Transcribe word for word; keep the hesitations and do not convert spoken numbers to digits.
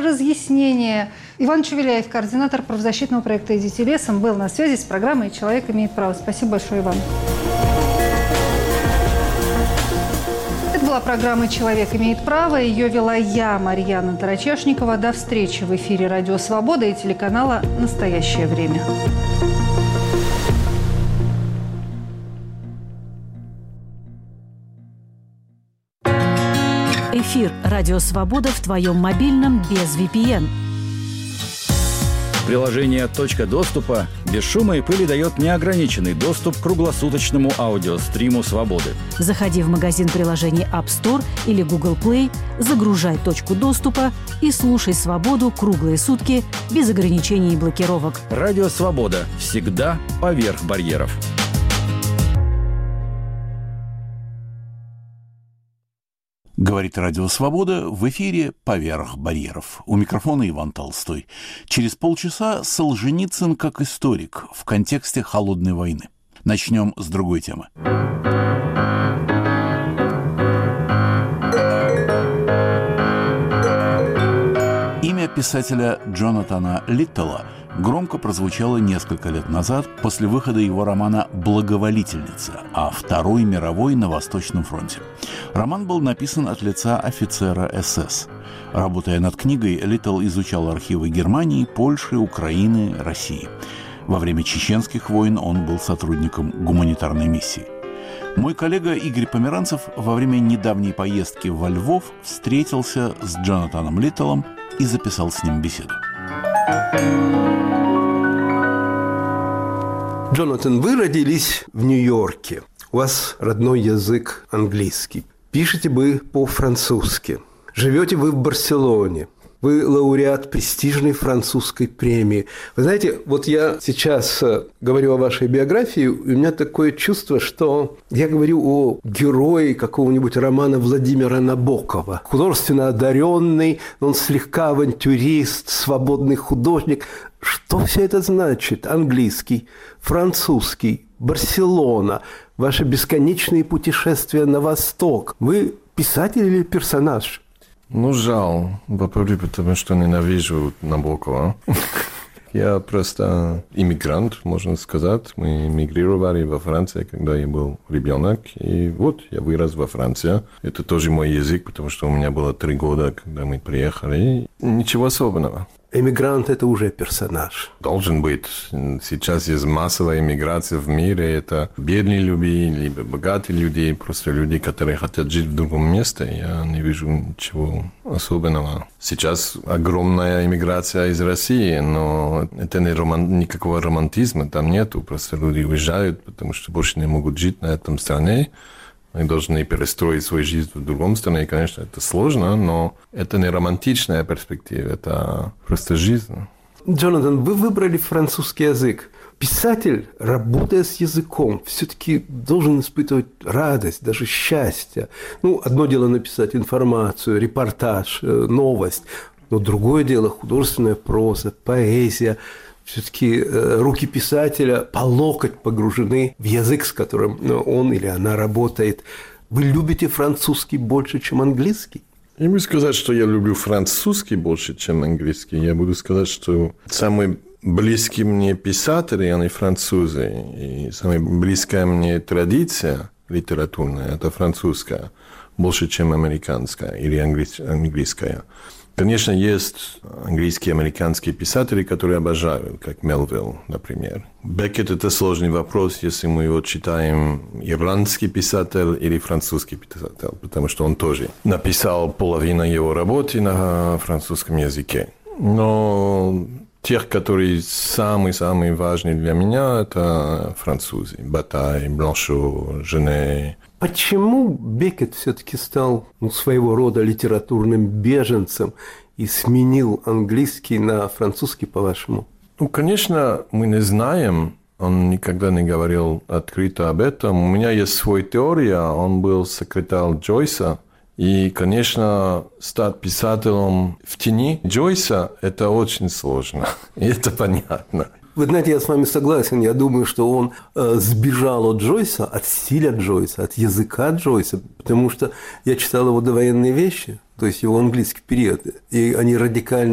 разъяснения. Иван Чувеляев, координатор правозащитного проекта «Идите лесом», был на связи с программой «Человек имеет право». Спасибо большое, Иван. Это была программа «Человек имеет право». Ее вела я, Марьяна Тарачешникова. До встречи в эфире «Радио Свобода» и телеканала «Настоящее время». Эфир «Радио Свобода» в твоем мобильном без ви пи эн. Приложение «Точка доступа» без шума и пыли дает неограниченный доступ к круглосуточному аудиостриму «Свободы». Заходи в магазин приложений App Store или Google Play, загружай «Точку доступа» и слушай «Свободу» круглые сутки без ограничений и блокировок. Радио «Свобода» всегда поверх барьеров. Говорит Радио Свобода, в эфире «Поверх барьеров». У микрофона Иван Толстой. Через полчаса Солженицын как историк в контексте холодной войны. Начнем с другой темы. Имя писателя Джонатана Литтла громко прозвучало несколько лет назад после выхода его романа «Благоволительница» о Второй мировой на Восточном фронте. Роман был написан от лица офицера эс эс. Работая над книгой, Литтл изучал архивы Германии, Польши, Украины, России. Во время чеченских войн он был сотрудником гуманитарной миссии. Мой коллега Игорь Померанцев во время недавней поездки во Львов встретился с Джонатаном Литтлом и записал с ним беседу. Джонатан, вы родились в Нью-Йорке. У вас родной язык английский. Пишете вы по-французски. Живете вы в Барселоне. Вы лауреат престижной французской премии. Вы знаете, вот я сейчас говорю о вашей биографии, и у меня такое чувство, что я говорю о герое какого-нибудь романа Владимира Набокова. Художественно одаренный, он слегка авантюрист, свободный художник. Что все это значит? Английский, французский, Барселона, ваши бесконечные путешествия на восток. Вы писатель или персонаж? Ну, жал, во-первых, потому что ненавижу Набокова. Я просто иммигрант, можно сказать. Мы эмигрировали во Францию, когда я был ребенок. И вот я вырос во Франции. Это тоже мой язык, потому что у меня было три года, когда мы приехали. Ничего особенного. Эмигрант – это уже персонаж. Должен быть. Сейчас есть массовая эмиграция в мире. Это бедные люди, либо богатые люди, просто люди, которые хотят жить в другом месте. Я не вижу ничего особенного. Сейчас огромная эмиграция из России, но это не роман... никакого романтизма там нету. Просто люди уезжают, потому что больше не могут жить на этом стране. Они должны перестроить свою жизнь в другом стране. И, конечно, это сложно, но это не романтичная перспектива, это просто жизнь. Джонатан, вы выбрали французский язык. Писатель, работая с языком, все-таки должен испытывать радость, даже счастье. Ну, одно дело написать информацию, репортаж, новость, но другое дело художественная проза, поэзия. Все-таки руки писателя по локоть погружены в язык, с которым он или она работает. Вы любите французский больше, чем английский? Я буду сказать, что я люблю французский больше, чем английский. Я буду сказать, что самые близкие мне писатели, они французы. И самая близкая мне традиция литературная – это французская, больше, чем американская или английская. Конечно, есть английские и американские писатели, которые обожаю, как Мелвилл, например. Беккет – это сложный вопрос, если мы его читаем ирландский писатель или французский писатель, потому что он тоже написал половину его работы на французском языке. Но тех, которые самые-самые важные для меня, это французы. Батай, Бланшо, Жене. Почему Беккет все-таки стал ну, своего рода литературным беженцем и сменил английский на французский, по-вашему? Ну, конечно, мы не знаем. Он никогда не говорил открыто об этом. У меня есть своя теория. Он был секретарь Джойса. И, конечно, стать писателем в тени Джойса – это очень сложно. И это понятно. Вы знаете, я с вами согласен. Я думаю, что он э, сбежал от Джойса, от стиля Джойса, от языка Джойса, потому что я читал его довоенные вещи, то есть его английский период, и они радикально